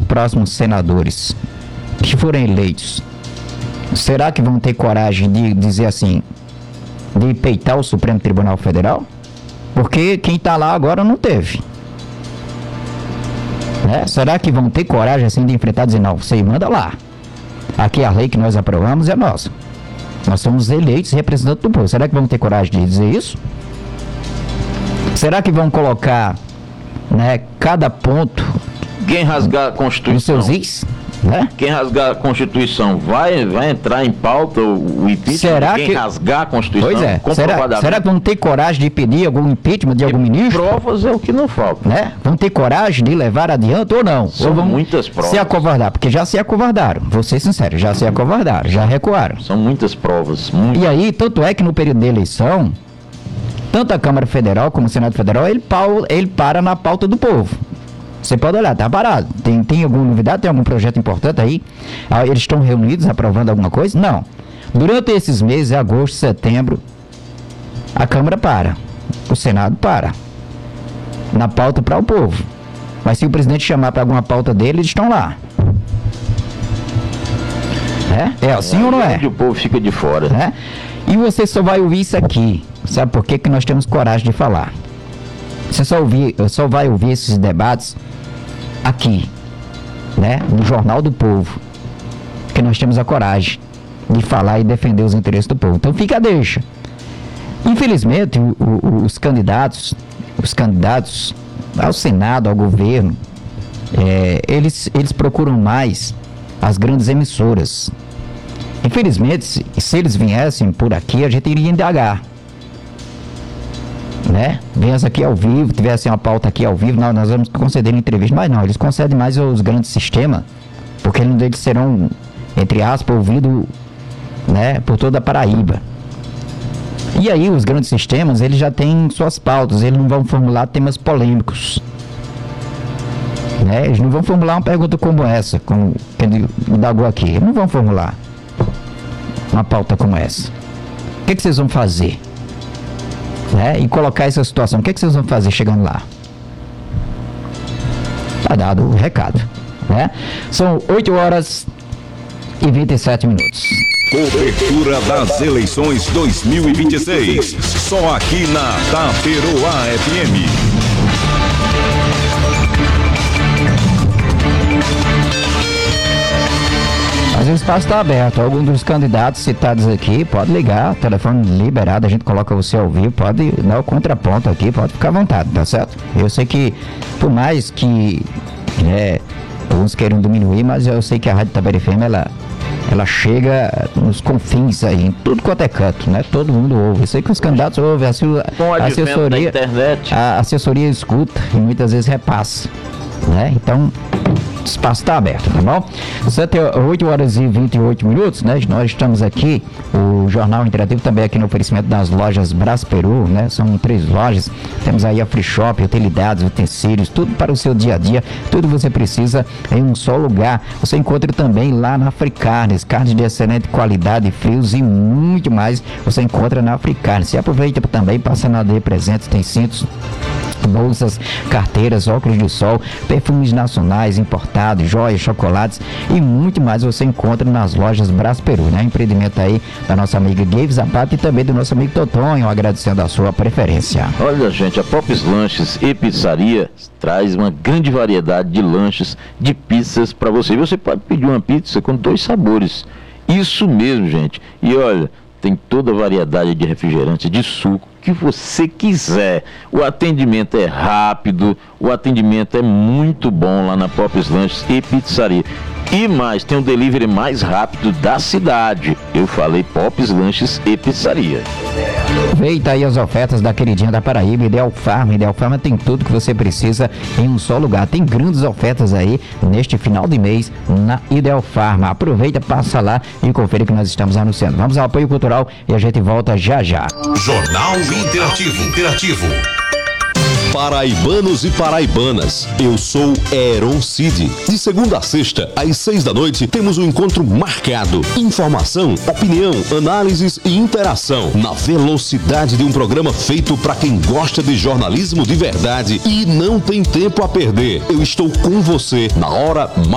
próximos senadores que forem eleitos, será que vão ter coragem de dizer assim, de peitar o Supremo Tribunal Federal? Porque quem está lá agora não teve. Será que vão ter coragem assim de enfrentar e dizer, não, você manda lá. Aqui a lei que nós aprovamos é nossa. Nós somos eleitos representantes do povo. Será que vão ter coragem de dizer isso? Será que vão colocar, cada ponto... Quem rasgar a Constituição... Nos seus is? Quem rasgar a Constituição vai entrar em pauta o impeachment? Será quem que... rasgar a Constituição? Pois é. Será que vão ter coragem de pedir algum impeachment de algum ministro? Provas é o que não falta. Vão ter coragem de levar adiante ou não? São ou vão muitas provas. Se acovardar, porque já se acovardaram. Vou ser sincero, já se acovardaram, já recuaram. São muitas provas. E aí, tanto é que no período de eleição, tanto a Câmara Federal como o Senado Federal, ele para na pauta do povo. Você pode olhar, tá parado. Tem alguma novidade? Tem algum projeto importante aí? Eles estão reunidos aprovando alguma coisa? Não. Durante esses meses, agosto, setembro, a Câmara para. O Senado para. Na pauta para o povo. Mas se o presidente chamar para alguma pauta dele, eles estão lá. É assim ou não é? O povo fica de fora. E você só vai ouvir isso aqui. Sabe por que nós temos coragem de falar? Você só vai ouvir esses debates aqui, no Jornal do Povo, que nós temos a coragem de falar e defender os interesses do povo. Então fica a deixa. Infelizmente, os candidatos ao Senado, ao governo, eles procuram mais as grandes emissoras. Infelizmente, se eles viessem por aqui, a gente iria indagar. Viesse aqui ao vivo, tivesse uma pauta aqui ao vivo, nós vamos conceder entrevista, mas não, eles concedem mais aos grandes sistemas, porque eles serão, entre aspas, ouvidos, por toda a Paraíba. E aí os grandes sistemas, eles já têm suas pautas, eles não vão formular temas polêmicos. Eles não vão formular uma pergunta como essa, como ele indagou aqui, eles não vão formular uma pauta como essa. O que vocês vão fazer? E colocar essa situação. O que vocês vão fazer chegando lá? Tá dado o recado. São 8 horas e 27 minutos. Cobertura das eleições 2026. Só aqui na Taperoá FM. Mas o espaço está aberto. Algum dos candidatos citados aqui pode ligar, telefone liberado, a gente coloca você ao vivo, pode dar o contraponto aqui, pode ficar à vontade, tá certo? Eu sei que, por mais que alguns queiram diminuir, mas eu sei que a Rádio Tabera FM, ela chega nos confins aí, em tudo quanto é canto, Todo mundo ouve. Eu sei que os candidatos ouvem, a assessoria escuta e muitas vezes repassa, Então, o espaço está aberto, tá bom? 8 horas e 28 minutos, Nós estamos aqui, o Jornal Interativo também aqui no oferecimento das lojas Brás Peru, São 3 lojas, temos aí a Free Shop, utilidades, utensílios, tudo para o seu dia a dia, tudo você precisa em um só lugar. Você encontra também lá na Africarnes, carnes de excelente qualidade, frios e muito mais, você encontra na Africarnes. Se aproveita também, passa na AD Presentes, tem cintos, bolsas, carteiras, óculos de sol, perfumes nacionais, importados, joias, chocolates e muito mais você encontra nas lojas Brás Peru, Empreendimento aí da nossa amiga Gabe Zapata e também do nosso amigo Totonho, agradecendo a sua preferência. Olha, gente, a Popes Lanches e Pizzaria traz uma grande variedade de lanches, de pizzas para você. Você pode pedir uma pizza com 2 sabores. Isso mesmo, gente. E olha, tem toda a variedade de refrigerante, de suco, que você quiser. O atendimento é rápido, o atendimento é muito bom lá na Popes Lanches e Pizzaria. E mais, tem o delivery mais rápido da cidade. Eu falei Popes Lanches e Pizzaria. Aproveita aí as ofertas da queridinha da Paraíba, Ideal Farma. Ideal Farma tem tudo que você precisa em um só lugar. Tem grandes ofertas aí neste final de mês na Ideal Farma. Aproveita, passa lá e confere que nós estamos anunciando. Vamos ao apoio cultural e a gente volta já já. Jornal Interativo. Paraibanos e paraibanas, eu sou Heron Cid. De segunda a sexta, às 6 da noite, temos um encontro marcado. Informação, opinião, análises e interação. Na velocidade de um programa feito para quem gosta de jornalismo de verdade e não tem tempo a perder. Eu estou com você na hora mais